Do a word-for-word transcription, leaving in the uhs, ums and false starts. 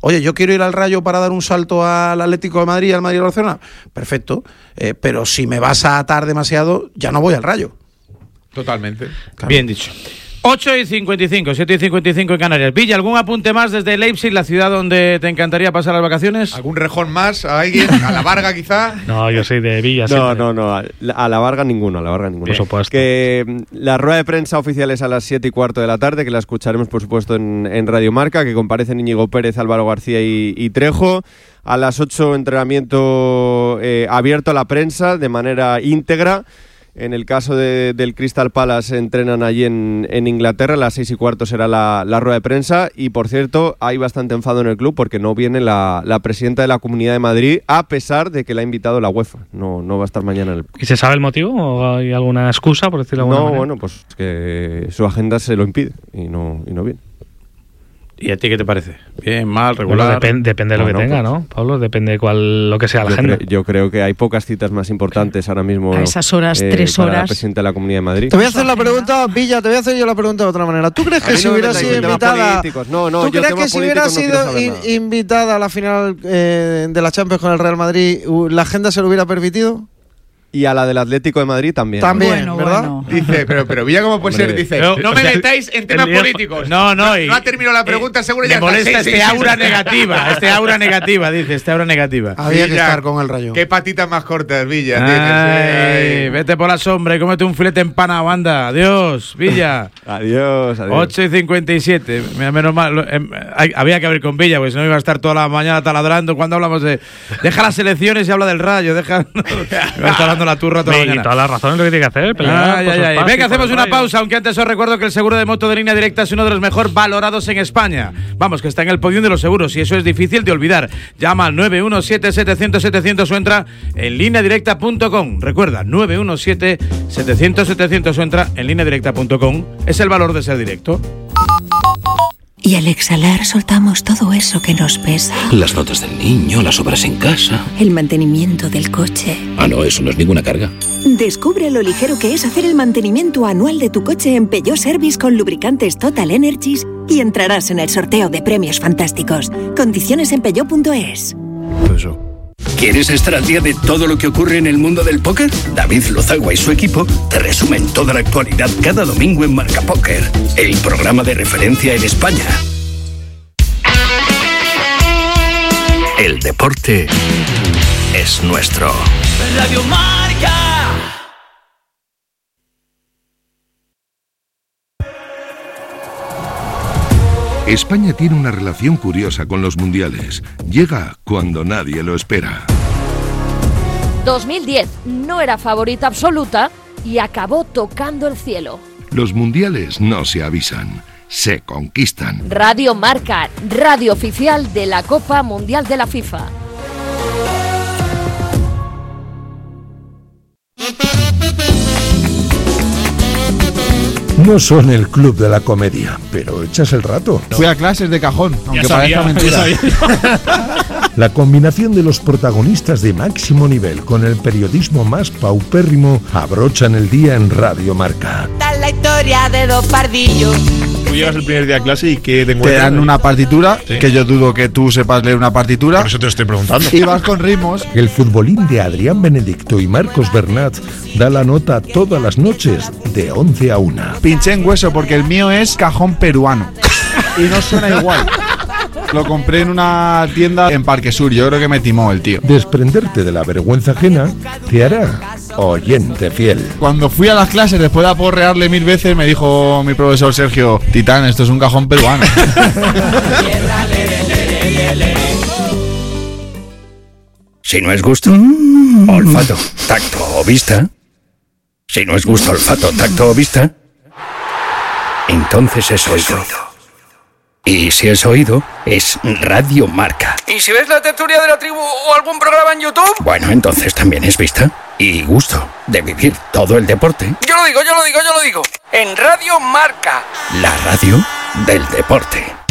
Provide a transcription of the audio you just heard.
Oye, yo quiero ir al Rayo para dar un salto al Atlético de Madrid, al Madrid y al Barcelona. Perfecto, eh, pero si me vas a atar demasiado, ya no voy al Rayo. Totalmente. Claro. Bien dicho. ocho y cincuenta y cinco, siete y cincuenta y cinco en Canarias. Villa, ¿algún apunte más desde Leipzig, la ciudad donde te encantaría pasar las vacaciones? ¿Algún rejón más a alguien? ¿A la Varga quizá? No, yo soy de Villa. No, siempre. no, no. A la, a la Varga ninguno, a la Varga ninguno. Por supuesto. Que la rueda de prensa oficial es a las siete y cuarto de la tarde, que la escucharemos, por supuesto, en, en Radio Marca, que comparecen Íñigo Pérez, Álvaro García y, y Trejo. A las ocho, entrenamiento eh, abierto a la prensa de manera íntegra. En el caso de, del Crystal Palace entrenan allí en, en Inglaterra, a las seis y cuarto será la, la rueda de prensa y, por cierto, hay bastante enfado en el club porque no viene la, la presidenta de la Comunidad de Madrid, a pesar de que la ha invitado la UEFA. No, no va a estar mañana en el... ¿Y se sabe el motivo o hay alguna excusa, por decirlo de alguna No, manera? bueno, pues que su agenda se lo impide y no, y no viene. ¿Y a ti qué te parece? ¿Bien, mal, Bueno, regular? depende, depende de lo Bueno, que tenga, pues, ¿no, Pablo? Depende de cuál, lo que sea la Yo, agenda. cre- yo creo que hay pocas citas más importantes ahora mismo. A esas horas, tres para la horas. presidenta de la Comunidad de Madrid. Te voy a hacer la pregunta, Villa, te voy a hacer yo la pregunta de otra manera. ¿Tú crees A que mí si no me hubiera metáis sido en temas invitada... políticos. No, no, ¿Tú yo crees temas que si hubiera políticos no quiero sido saber in- nada. invitada a la final eh, de la Champions con el Real Madrid, uh, la agenda se lo hubiera permitido? Y a la del Atlético de Madrid también. También, Bueno, ¿verdad? bueno. Dice, pero, pero Villa, ¿cómo puede Hombre, ser? Dice, no, no, o me sea, metáis en temas el día- políticos. No, no. y- No ha terminado la pregunta, eh, seguro me ya molesta está. Sí, este sí, sí, aura sí. negativa, este aura negativa, dice, este aura negativa. Había que Villa, estar con el Rayo. Qué patitas más cortas, Villa. Ay, tienes, eh, ay. vete por la sombra y cómete un filete empanado, anda. Adiós, Villa. Adiós, adiós. ocho y cincuenta y siete. Mira, menos mal. lo- em, hay- había que abrir con Villa, porque si no iba a estar toda la mañana taladrando. Cuando hablamos de. Deja las elecciones y habla del Rayo. Deja. Iba a estar dando la turra toda la Y mañana. todas las razones lo que tiene que hacer. pelear Ay, por ay, su ay. espacio, Venga, por hacemos el una Rayo. pausa, aunque antes os recuerdo que el seguro de moto de Línea Directa es uno de los mejor valorados en España. Vamos, que está en el podium de los seguros y eso es difícil de olvidar. Llama al nueve uno siete, setecientos, setecientos o entra en línea directa punto com. Recuerda, nueve uno siete, setecientos, setecientos o entra en línea directa punto com. Es el valor de ser directo. Y al exhalar soltamos todo eso que nos pesa. Las notas del niño, las obras en casa. El mantenimiento del coche. Ah, no, eso no es ninguna carga. Descubre lo ligero que es hacer el mantenimiento anual de tu coche en Peugeot Service con lubricantes Total Energies y entrarás en el sorteo de premios fantásticos. Condiciones en peugeot punto es. ¿Quieres estar al día de todo lo que ocurre en el mundo del póker? David Lozagua y su equipo te resumen toda la actualidad cada domingo en Marca Póker, el programa de referencia en España. El deporte es nuestro. Radio Marca. España tiene una relación curiosa con los mundiales. Llega cuando nadie lo espera. dos mil diez no era favorita absoluta y acabó tocando el cielo. Los mundiales no se avisan, se conquistan. Radio Marca, radio oficial de la Copa Mundial de la FIFA. No son el club de la comedia, pero echas el rato. Fui a clases de cajón, aunque sabía, parezca mentira. ya sabía. La combinación de los protagonistas de máximo nivel con el periodismo más paupérrimo abrochan el día en Radio Marca. Tal la historia de dos pardillos. Tú llegas el primer día a clase y ¿qué te Te encuentras? dan una partitura, Sí. que yo dudo que tú sepas leer una partitura, Por eso te lo estoy preguntando. y vas con ritmos. El futbolín de Adrián Benedicto y Marcos Bernat da la nota todas las noches de once a una. Pinché en hueso porque el mío es cajón peruano y no suena igual. Lo compré en una tienda en Parque Sur, yo creo que me timó el tío. Desprenderte de la vergüenza ajena te hará oyente fiel. Cuando fui a las clases, después de aporrearle mil veces, me dijo mi profesor Sergio: Titán, esto es un cajón peruano. Si no es gusto, olfato, tacto o vista. Si no es gusto, olfato, tacto o vista, entonces es oído. Y si es oído, es Radio Marca. ¿Y si ves la tertulia de la tribu o algún programa en YouTube? Bueno, entonces también es vista y gusto de vivir todo el deporte. Yo lo digo, yo lo digo, yo lo digo. En Radio Marca. La radio del deporte.